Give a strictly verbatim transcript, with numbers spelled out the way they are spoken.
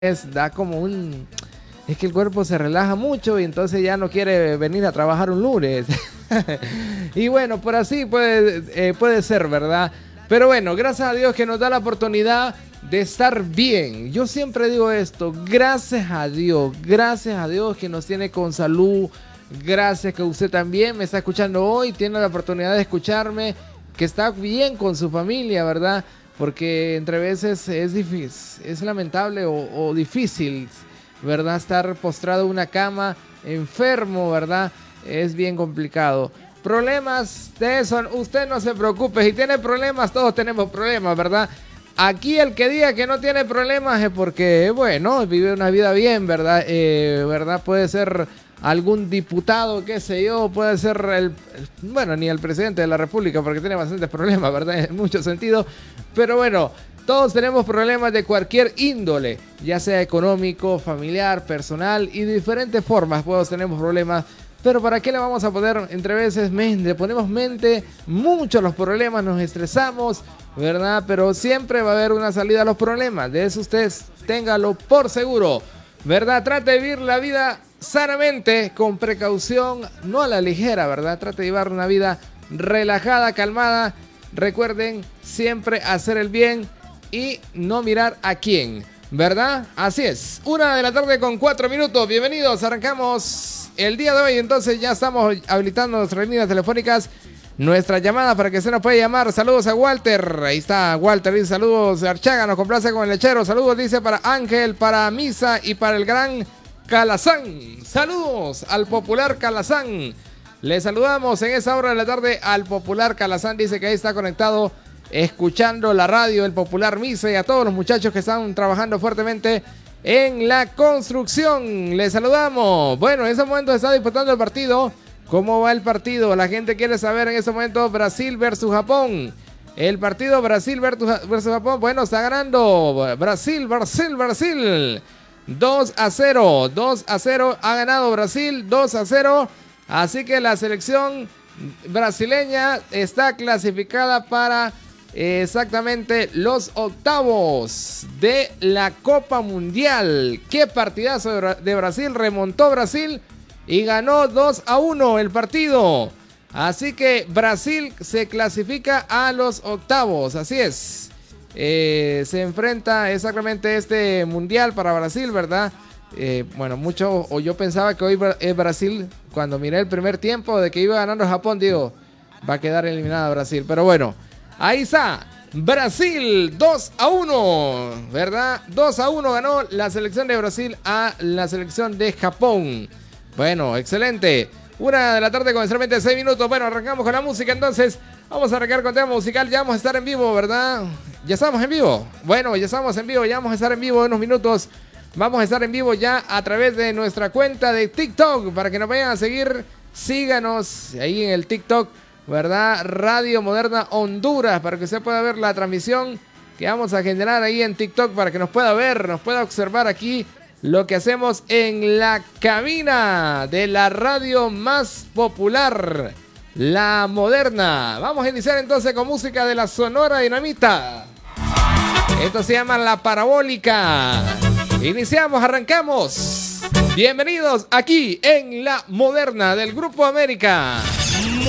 es, da como un... Es que el cuerpo se relaja mucho y entonces ya no quiere venir a trabajar un lunes. Y bueno, por así puede, eh, puede ser, ¿verdad? Pero bueno, gracias a Dios que nos da la oportunidad de estar bien. Yo siempre digo esto, gracias a Dios, gracias a Dios que nos tiene con salud. Gracias que usted también me está escuchando hoy, tiene la oportunidad de escucharme, que está bien con su familia, ¿verdad? Porque entre veces es difícil, es lamentable o, o difícil, ¿verdad? Estar postrado en una cama, enfermo, ¿verdad? Es bien complicado. Problemas de eso, usted no se preocupe. Si tiene problemas, todos tenemos problemas, ¿verdad? Aquí el que diga que no tiene problemas es porque, bueno, vive una vida bien, ¿verdad? Eh, ¿verdad? Puede ser algún diputado, qué sé yo, puede ser el, bueno, ni el presidente de la República, porque tiene bastantes problemas, ¿verdad? En mucho sentido. Pero bueno, todos tenemos problemas de cualquier índole, ya sea económico, familiar, personal y de diferentes formas. Todos tenemos problemas. Pero ¿para qué le vamos a poner entre veces mente? Ponemos mente mucho a los problemas, nos estresamos, ¿verdad? Pero siempre va a haber una salida a los problemas. De eso usted téngalo por seguro, ¿verdad? Trate de vivir la vida sanamente, con precaución, no a la ligera, ¿verdad? Trate de llevar una vida relajada, calmada. Recuerden siempre hacer el bien y no mirar a quién, ¿verdad? Así es. Una de la tarde con cuatro minutos. Bienvenidos, arrancamos el día de hoy. Entonces ya estamos habilitando nuestras líneas telefónicas, nuestra llamada para que se nos pueda llamar. Saludos a Walter, ahí está Walter, dice saludos Archaga, nos complace con el lechero. Saludos, dice, para Ángel, para Misa y para el gran Calazán. Saludos al popular Calazán. Le saludamos en esa hora de la tarde al popular Calazán, dice que ahí está conectado, escuchando la radio, el popular Misa, y a todos los muchachos que están trabajando fuertemente en la construcción. Les saludamos. Bueno, en ese momento se está disputando el partido. ¿Cómo va el partido? La gente quiere saber en este momento Brasil versus Japón. El partido Brasil versus Japón. Bueno, está ganando Brasil, Brasil, Brasil. dos a cero. dos a cero ha ganado Brasil. dos a cero. Así que la selección brasileña está clasificada para exactamente los octavos de la Copa Mundial. Qué partidazo de Brasil. Remontó Brasil y ganó dos a uno el partido. Así que Brasil se clasifica a los octavos. Así es. Eh, se enfrenta exactamente este Mundial para Brasil, ¿verdad? Eh, bueno, mucho, o yo pensaba que hoy es Brasil, cuando miré el primer tiempo de que iba ganando Japón, digo, va a quedar eliminada Brasil. Pero bueno, ahí está, Brasil dos a uno, ¿verdad? dos a uno ganó la selección de Brasil a la selección de Japón. Bueno, excelente. Una de la tarde con solamente seis minutos. Bueno, arrancamos con la música entonces. Vamos a arrancar con tema musical. Ya vamos a estar en vivo, ¿verdad? ¿Ya estamos en vivo? Bueno, ya estamos en vivo. Ya vamos a estar en vivo en unos minutos. Vamos a estar en vivo ya a través de nuestra cuenta de TikTok. Para que nos vayan a seguir, síganos ahí en el TikTok, ¿verdad? Radio Moderna Honduras, para que usted pueda ver la transmisión que vamos a generar ahí en TikTok, para que nos pueda ver, nos pueda observar aquí lo que hacemos en la cabina de la radio más popular, La Moderna. Vamos a iniciar entonces con música de la Sonora Dinamita. Esto se llama La Parabólica. Iniciamos, arrancamos. Bienvenidos aquí en La Moderna del Grupo América.